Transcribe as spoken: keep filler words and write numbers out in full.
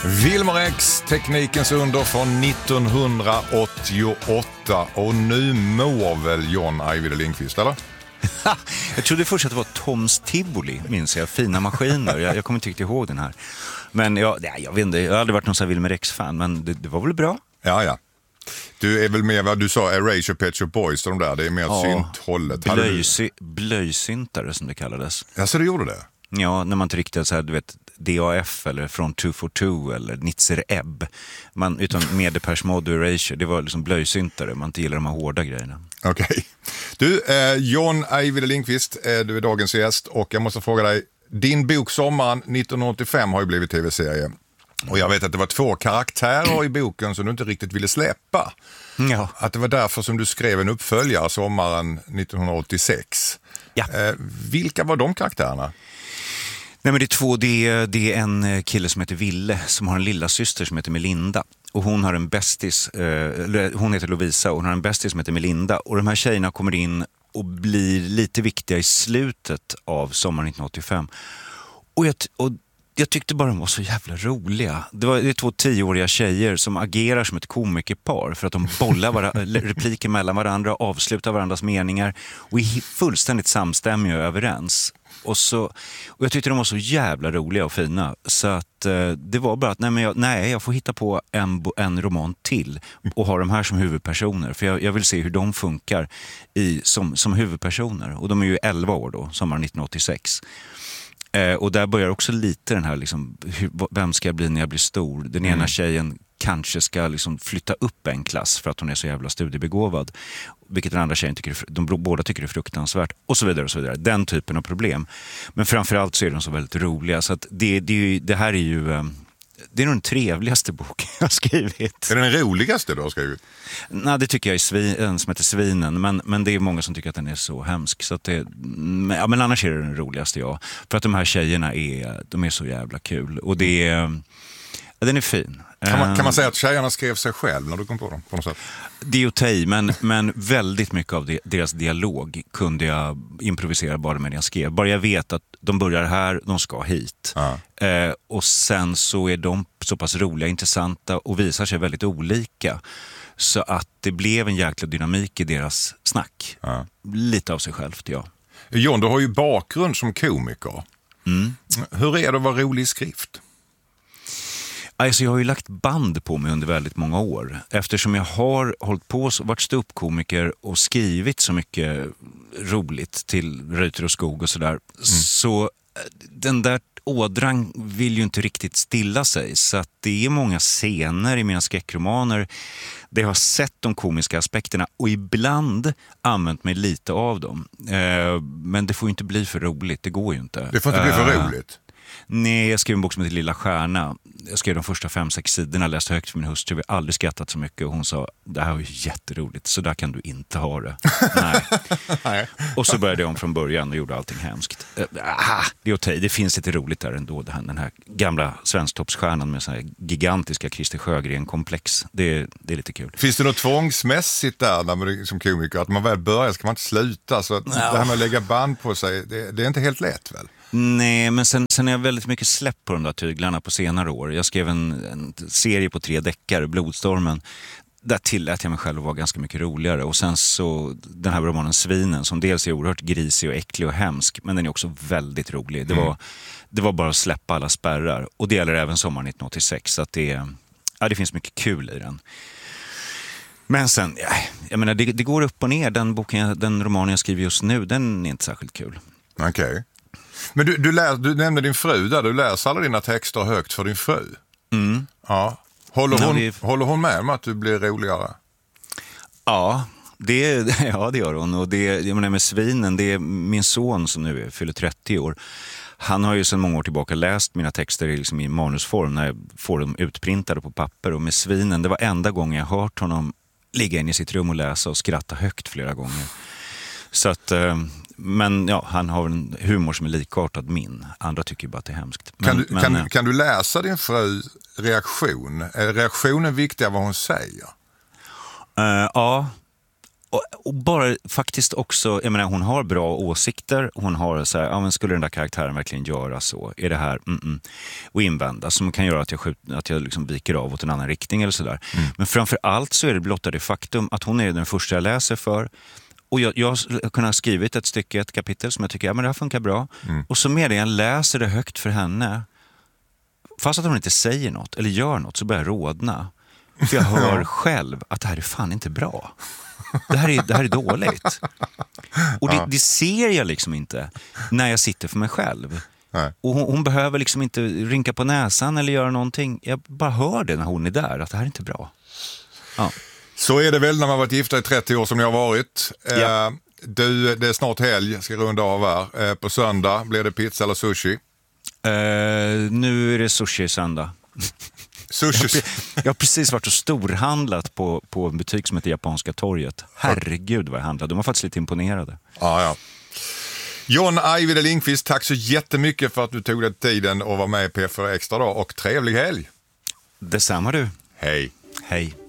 Wilmer X, teknikens under från nittonhundraåttioåtta, och nu mår väl John Ajvide Lindqvist, eller? Jag trodde först att det var Toms Tivoli, minns jag, fina maskiner. Jag, jag kommer inte riktigt ihåg den här. Men jag, nej, jag vet inte, jag har aldrig varit någon sån här Wilmer X-fan, men det, det var väl bra? Ja, ja. Du är väl mer vad du sa, Erasure, Pet Shop Boys och de där, det är mer ja, synthållet. Blöjsy, blöjsyntare som det kallades. Ja, så du gjorde det? Ja, när man tryckte så här, du vet, D A F eller från två fyra två eller Nitzer Ebb. Man, utan med Depeche Mode och Erasure, det var liksom blöjsyntare, man inte gillar de här hårda grejerna. Okej. Okay. Du, eh, John Ajvide Lindqvist, eh, du är dagens gäst, och jag måste fråga dig, din bok Sommaren nittonhundraåttiofem har ju blivit tv-serie. Och jag vet att det var två karaktärer i boken som du inte riktigt ville släppa. Ja. Att det var därför som du skrev en uppföljare Sommaren nittonhundraåttiosex. Ja. Eh, vilka var de karaktärerna? Nej, men det är två, det är, det är en kille som heter Ville som har en lilla syster som heter Melinda. Och hon har en bästis, eh, hon heter Lovisa och hon har en bästis som heter Melinda. Och de här tjejerna kommer in och blir lite viktiga i slutet av Sommaren nittonhundraåttiofem. Och jag, och jag tyckte bara de var så jävla roliga. Det var det är två tioåriga tjejer som agerar som ett komikerpar för att de bollar vara, repliker mellan varandra, avslutar varandras meningar och är fullständigt samstämmiga och överens. Och, så, och jag tyckte de var så jävla roliga och fina, så att eh, det var bara att nej, men jag, nej, jag får hitta på en, en roman till och ha de här som huvudpersoner, för jag, jag vill se hur de funkar i, som, som huvudpersoner. Och de är ju elva år då, sommaren nittonhundraåttiosex. Eh, och där börjar också lite den här liksom, hur, vem ska jag bli när jag blir stor? Den ena mm. tjejen kanske ska liksom flytta upp en klass för att hon är så jävla studiebegåvad, vilket den andra tjejen tycker, de båda tycker är fruktansvärt, och så vidare och så vidare. Den typen av problem. Men framförallt så är de så väldigt roliga, så att det, det, det här är ju det är nog den trevligaste boken jag har skrivit. Är det den roligaste du har skrivit? Nej, det tycker jag är svin, som heter Svinen, men, men det är många som tycker att den är så hemsk, så att det, ja, men annars är det den roligaste, ja. För att de här tjejerna är, de är så jävla kul, och det är, den är fin. Kan man, kan man säga att tjejerna skrev sig själv när du kom på dem på något sätt? Det är okej, men, men väldigt mycket av det, deras dialog kunde jag improvisera bara med det jag skrev. Bara jag vet att de börjar här, de ska hit. Ja. Eh, och sen så är de så pass roliga, intressanta och visar sig väldigt olika. Så att det blev en jäkla dynamik i deras snack. Ja. Lite av sig självt, ja. John, du har ju bakgrund som komiker. Mm. Hur är det att vara rolig i skrift? Alltså jag har ju lagt band på mig under väldigt många år. Eftersom jag har hållit på och varit ståuppkomiker och skrivit så mycket roligt till Reuter och Skog och sådär. Mm. Så den där ådran vill ju inte riktigt stilla sig. Så att det är många scener i mina skräckromaner där jag har sett de komiska aspekterna och ibland använt mig lite av dem. Eh, men det får ju inte bli för roligt, det går ju inte. Det får inte bli för eh, roligt? Nej, jag skrev en bok som heter Lilla Stjärna. Jag skrev de första fem, sex sidorna, läste högt för min hustru. Vi har aldrig skrattat så mycket och hon sa, det här var ju jätteroligt, så där kan du inte ha det. Nej. Nej. Och så började jag om från början och gjorde allting hemskt. Uh, aha, det är okej, det finns lite roligt där ändå. Det här, den här gamla svensktoppsstjärnan med så här gigantiska Christer Sjögren-komplex. Det, det är lite kul. Finns det något tvångsmässigt där när man, som komiker, att man väl börjar ska man inte sluta? Så att no. Det här med att lägga band på sig, det, det är inte helt lätt väl? Nej, men sen, sen är jag väldigt mycket släpp på de där tyglarna på senare år. Jag skrev en, en serie på tre deckare, Blodstormen. Där tillät jag mig själv att vara ganska mycket roligare. Och sen så den här romanen Svinen, som dels är oerhört grisig och äcklig och hemsk, men den är också väldigt rolig. Det var, mm. det var bara att släppa alla spärrar. Och det gäller även Sommaren nittonhundraåttiosex, så att det, ja, det finns mycket kul i den. Men sen, ja, jag menar, det, det går upp och ner. Den, boken, den romanen jag skriver just nu, den är inte särskilt kul. Okej. Okay. Men du, du, läs, du nämnde din fru där, du läser alla dina texter högt för din fru. Mm. Ja. Håller hon, ja, det... håller hon med om att du blir roligare? Ja, det, ja, det gör hon. Och det, jag menar med Svinen, det är min son som nu är, fyller trettio år. Han har ju sedan många år tillbaka läst mina texter liksom i manusform när jag får dem utprintade på papper. Och med Svinen, det var enda gången jag hört honom ligga in i sitt rum och läsa och skratta högt flera gånger. Så att, men ja, han har en humor som är likartad min. Andra tycker ju bara att det är hemskt. Men, kan, du, men, kan, kan du läsa din fru reaktion? Är reaktionen viktig vad hon säger? Uh, ja, Och, och bara faktiskt också, jag menar hon har bra åsikter, hon har så här, ja men skulle den där karaktären verkligen göra så? Är det här, mm -mm. Och invända som kan göra att jag, skjut, att jag liksom viker av åt en annan riktning eller sådär. Mm. Men framför allt så är det blotta det faktum att hon är den första jag läser för. Och jag, jag har kunnat skrivit ett stycke, ett kapitel som jag tycker, ja men det här funkar bra. Mm. Och så med det jag läser det högt för henne, fast att hon inte säger något eller gör något så börjar jag rodna. För jag hör själv att det här är fan inte bra. Det här är, det här är dåligt. Och det, det ser jag liksom inte när jag sitter för mig själv. Nej. Och hon, hon behöver liksom inte rynka på näsan eller göra någonting. Jag bara hör det när hon är där, att det här är inte bra. Ja. Så är det väl när man varit gifta i trettio år som jag har varit. Ja. Eh, du, det är snart helg, jag ska runda av här. Eh, på söndag blir det pizza eller sushi? Eh, nu är det sushi söndag. Sushi. Jag har precis varit och storhandlat på, på en butik som heter Japanska torget. Herregud vad jag handlade. De var faktiskt lite imponerade. Ja, ja. John Ajvide Lindqvist, tack så jättemycket för att du tog dig tiden och var med i P fyra Extra då. Och trevlig helg. Detsamma du. Hej. Hej.